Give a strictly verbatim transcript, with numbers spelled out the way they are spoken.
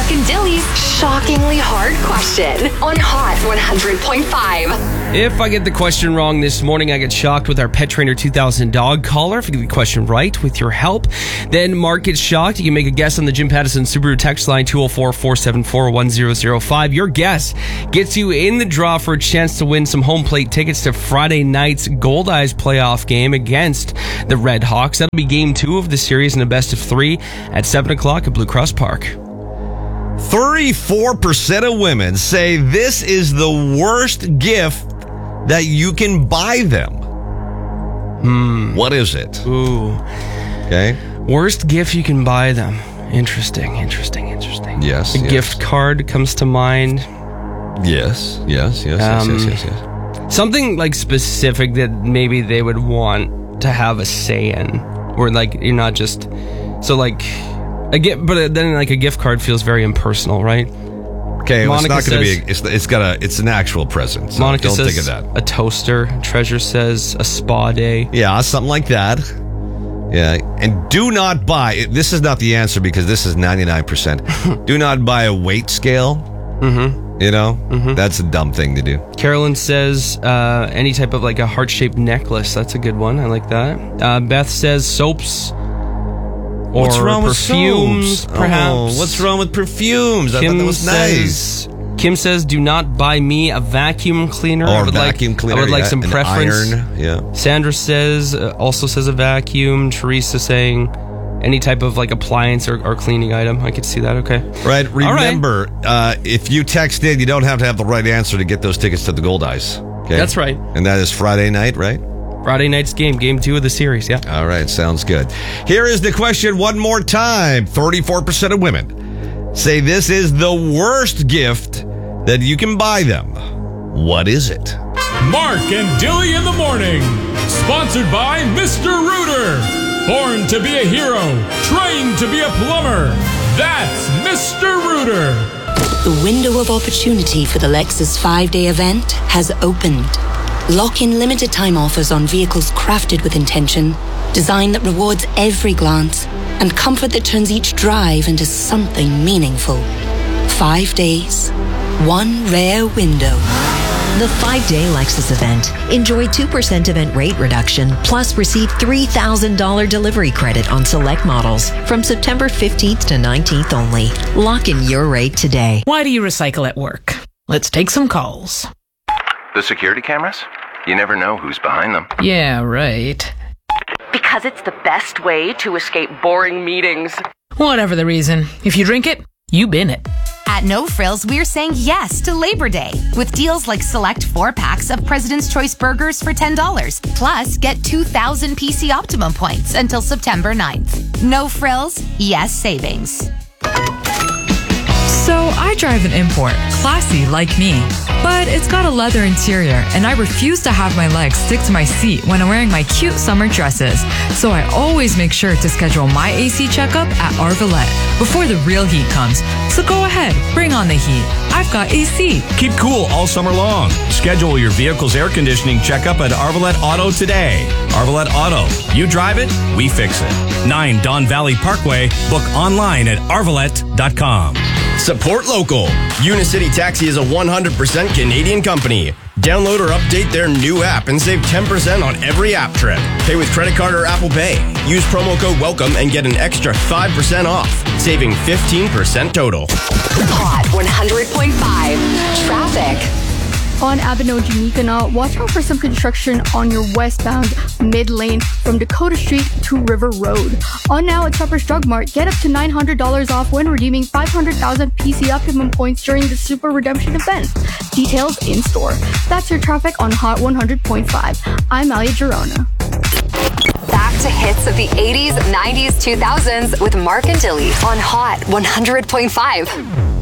Mark and Dilly's shockingly hard question on Hot one hundred point five. If I get the question wrong this morning, I get shocked with our Pet Trainer two thousand dog collar. If you get the question right with your help, then Mark gets shocked. You can make a guess on the Jim Pattison Subaru text line two oh four, four seven four, one oh oh five. Your guess gets you in the draw for a chance to win some home plate tickets to Friday night's Gold Eyes playoff game against the Red Hawks. That'll be game two of the series in a best of three at seven o'clock at Blue Cross Park. thirty-four percent of women say this is the worst gift that you can buy them. Hmm. What is it? Ooh. Okay. Worst gift you can buy them. Interesting, interesting, interesting. Yes. A yes. gift card comes to mind. Yes, yes, yes, Um, yes, yes, yes, yes. Something like specific that maybe they would want to have a say in. Where like you're not just... So like... A gift, but then like a gift card feels very impersonal, right? Okay, well, it's Monica not going to says- be. It's, it's got a. It's an actual present. So Monica don't says think of that. a toaster. Treasure says a spa day. Yeah, something like that. Yeah, and do not buy. This is not the answer because this is ninety-nine percent. Do not buy a weight scale. Mm-hmm. You know, Mhm. that's a dumb thing to do. Carolyn says uh, any type of like a heart-shaped necklace. That's a good one. I like that. Uh, Beth says soaps. Or What's wrong perfumes, with soaps? perhaps. Oh, what's wrong with perfumes? I Kim thought that was says, nice. Kim says, "Do not buy me a vacuum cleaner." Or I a would vacuum like, cleaner. I would like yeah, some an preference. Iron, yeah. Sandra says, uh, also says a vacuum. Teresa saying, any type of like appliance or, or cleaning item. I could see that. Okay. Right. Remember, right. Uh, if you text in, you don't have to have the right answer to get those tickets to the Gold Eyes. Okay? That's right. And that is Friday night, right? Friday night's game, game two of the series. Yeah. All right. Sounds good. Here is the question one more time. thirty-four percent of women say this is the worst gift that you can buy them. What is it? Mark and Dilly in the morning. Sponsored by Mister Rooter. Born to be a hero. Trained to be a plumber. That's Mister Rooter. The window of opportunity for the Lexus five-day event has opened. Lock in limited time offers on vehicles crafted with intention, design that rewards every glance, and comfort that turns each drive into something meaningful. Five days, one rare window. The five-day Lexus event. Enjoy two percent event rate reduction, plus receive three thousand dollars delivery credit on select models from September fifteenth to nineteenth only. Lock in your rate today. Why do you recycle at work? Let's take some calls. The security cameras? You never know who's behind them. Yeah, right. Because it's the best way to escape boring meetings. Whatever the reason, if you drink it, you bin it. At No Frills, we're saying yes to Labor Day with deals like select four packs of President's Choice burgers for ten dollars. Plus, get two thousand P C Optimum points until September ninth. No Frills, yes savings. So I drive an import, classy like me, but it's got a leather interior and I refuse to have my legs stick to my seat when I'm wearing my cute summer dresses. So I always make sure to schedule my A C checkup at Arvalette before the real heat comes. So go ahead, bring on the heat. I've got A C. Keep cool all summer long. Schedule your vehicle's air conditioning checkup at Arvalette Auto today. Arvalette Auto. You drive it, we fix it. nine Don Valley Parkway. Book online at arvalette dot com. Support local. Unicity Taxi is a one hundred percent Canadian company. Download or update their new app and save ten percent on every app trip. Pay with credit card or Apple Pay. Use promo code WELCOME and get an extra five percent off, saving fifteen percent total. Hot one hundred point five. Traffic. On Abinogi-Nicanor, watch out for some construction on your westbound mid-lane from Dakota Street to River Road. On now at Shoppers Drug Mart, get up to nine hundred dollars off when redeeming five hundred thousand P C Optimum points during the Super Redemption event. Details in store. That's your traffic on Hot one hundred point five. I'm Alia Girona. Back to hits of the eighties, nineties, two thousands with Mark and Dilly on Hot one hundred point five.